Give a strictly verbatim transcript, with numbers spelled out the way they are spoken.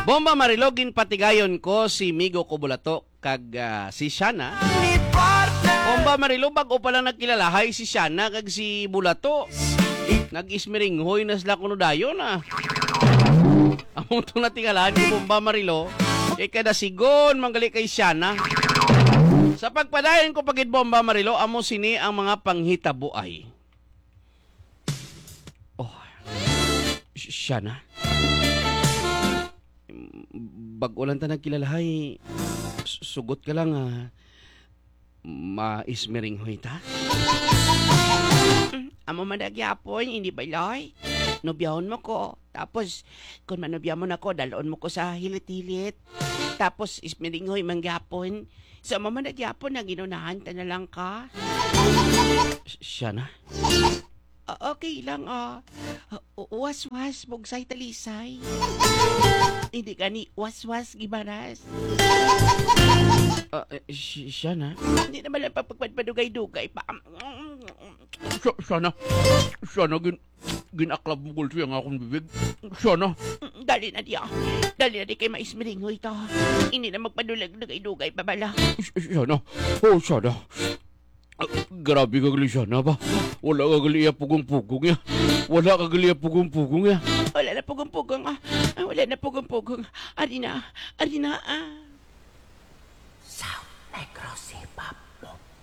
Bomba Marilogin patigayon ko si Migo Kubulato kag uh, si Shana. Bomba Marilo bago pa lang nagkilalahay si Shana kag si Bulato. Nag-ismiringhoy na sila kuno dayon ah. Among to natingalahan ni Bomba Marilo kay kada sigon manggali kay Shana. Sa pagpadayon ko pagid Bomba Marilo amo sini ang mga panghitabuay. Oh. Shana. Bago lang ta nagkilalahay, sugot ka lang ah. Ma-ismering hoy ta. Mm, amo madagyapon, hindi ba loy? Nobyahon mo ko. Tapos, kung manobya mo na ko, dalon mo ko sa hilit-hilit. Tapos, ismering hoy mangyapon. Sa so, madagyapon na ginunahan ta na lang ka. Siya na? Uh, okay lang ah. Uh, was-was, bugsay talisay. Hindi ka ni was-was gibaras. Uh, si- siya na? Hindi naman lang pagpagpadugay-dugay pa. Siya, siya na. Siya na, gin, ginaklab mo gulto yung akong bibig. Siya na. Dali na diya. Dali na di kay maismiringoy ito. Hindi na magpadulag-dugay-dugay pa bala. Siya na. Oh, siya na. Uh, grabe kagali siya na ba? Wala kagali iya pugong-pugong ya. Wala kagali iya pugong-pugong ya. Wala na pugong-pugong ah. Wala na pugong-pugong. Ari na. Ari na ah. Sound Negro si Papa.